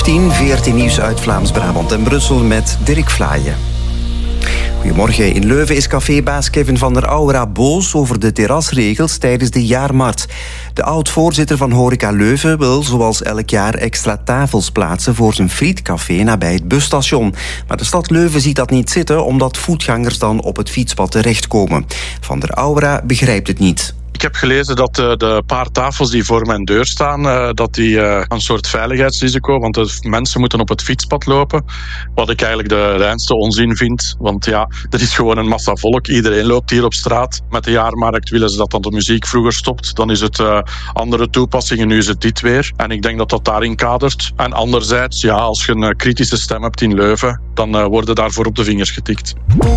10:30, 14 nieuws uit Vlaams-Brabant en Brussel met Dirk Vlaaien. Goedemorgen. In Leuven is cafébaas Kevin van der Aura boos over de terrasregels tijdens de jaarmarkt. De oud-voorzitter van Horeca Leuven wil zoals elk jaar extra tafels plaatsen voor zijn frietcafé nabij het busstation. Maar de stad Leuven ziet dat niet zitten omdat voetgangers dan op het fietspad terechtkomen. Van der Aura begrijpt het niet. Ik heb gelezen dat de paar tafels die voor mijn deur staan, dat die een soort veiligheidsrisico, want de mensen moeten op het fietspad lopen. Wat ik eigenlijk de reinste onzin vind. Want ja, er is gewoon een massa volk. Iedereen loopt hier op straat. Met de jaarmarkt willen ze dat dan de muziek vroeger stopt. Dan is het andere toepassingen. Nu is het dit weer. En ik denk dat dat daarin kadert. En anderzijds, ja, als je een kritische stem hebt in Leuven, dan worden daarvoor op de vingers getikt.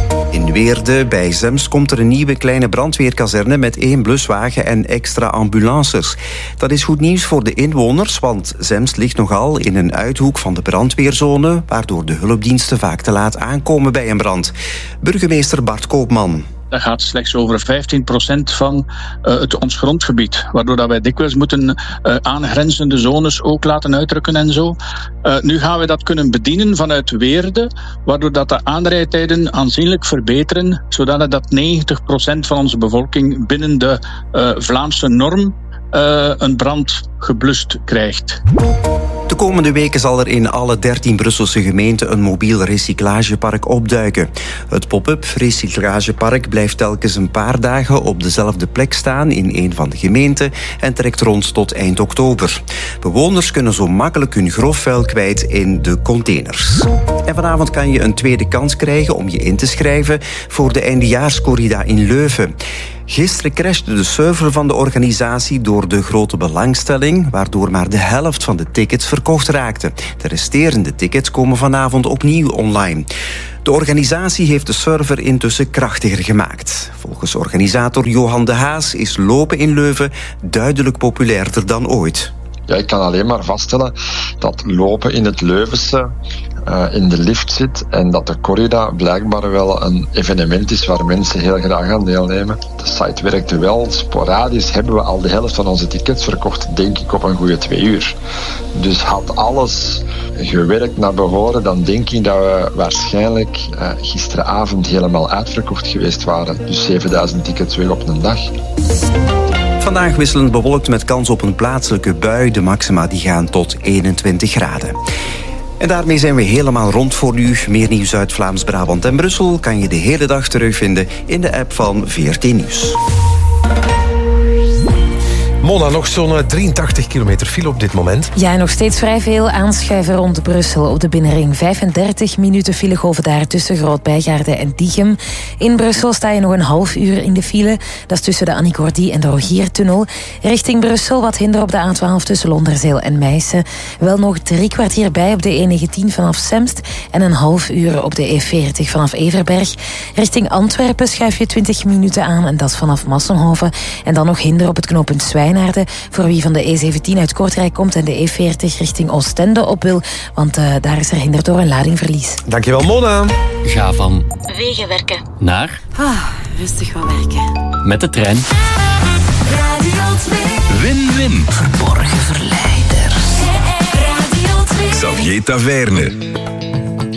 In Weerde bij Zemst komt er een nieuwe kleine brandweerkazerne met 1 bluswagen en extra ambulances. Dat is goed nieuws voor de inwoners, want Zemst ligt nogal in een uithoek van de brandweerzone, waardoor de hulpdiensten vaak te laat aankomen bij een brand. Burgemeester Bart Koopman. Dat gaat slechts over 15% van ons grondgebied. Waardoor dat wij dikwijls moeten aangrenzende zones ook laten uitrukken en zo. Nu gaan we dat kunnen bedienen vanuit Weerde, waardoor dat de aanrijdtijden aanzienlijk verbeteren, zodat dat 90% van onze bevolking binnen de Vlaamse norm een brand geblust krijgt. De komende weken zal er in alle 13 Brusselse gemeenten een mobiel recyclagepark opduiken. Het pop-up recyclagepark blijft telkens een paar dagen op dezelfde plek staan in een van de gemeenten en trekt rond tot eind oktober. Bewoners kunnen zo makkelijk hun grofvuil kwijt in de containers. En vanavond kan je een tweede kans krijgen om je in te schrijven voor de eindejaarscorrida in Leuven. Gisteren crashte de server van de organisatie door de grote belangstelling, waardoor maar de helft van de tickets verkocht raakte. De resterende tickets komen vanavond opnieuw online. De organisatie heeft de server intussen krachtiger gemaakt. Volgens organisator Johan de Haas is lopen in Leuven duidelijk populairder dan ooit. Ja, ik kan alleen maar vaststellen dat lopen in het Leuvense in de lift zit en dat de corrida blijkbaar wel een evenement is waar mensen heel graag aan deelnemen. De site werkte wel. Sporadisch hebben we al de helft van onze tickets verkocht, denk ik, op een goede 2 uur. Dus had alles gewerkt naar behoren, dan denk ik dat we waarschijnlijk gisteravond helemaal uitverkocht geweest waren. Dus 7000 tickets weg op een dag. Vandaag wisselend bewolkt met kans op een plaatselijke bui. De maxima die gaan tot 21 graden. En daarmee zijn we helemaal rond voor nu. Meer nieuws uit Vlaams-Brabant en Brussel kan je de hele dag terugvinden in de app van VRT Nieuws. Mona, nog zo'n 83 kilometer file op dit moment. Ja, nog steeds vrij veel aanschuiven rond Brussel op de binnenring. 35 minuten file over daar tussen Groot-Bijgaarden en Diegem. In Brussel sta je nog een half uur in de file. Dat is tussen de Annie-Cordy en de Rogiertunnel. Richting Brussel wat hinder op de A12 tussen Londerzeel en Meissen. Wel nog 3 kwartier bij op de E19 vanaf Semst en een half uur op de E40 vanaf Everberg. Richting Antwerpen schuif je 20 minuten aan en dat is vanaf Massenhoven. En dan nog hinder op het knooppunt Zwijnaarden, voor wie van de E17 uit Kortrijk komt en de E40 richting Oostende op wil, want daar is er hinder door een ladingverlies. Dankjewel, Mona. Ga van Wegenwerken naar rustig gaan werken. met de trein. Radio 2. Win-win. Verborgen verleiders. Radio 2. Xavier Taverne.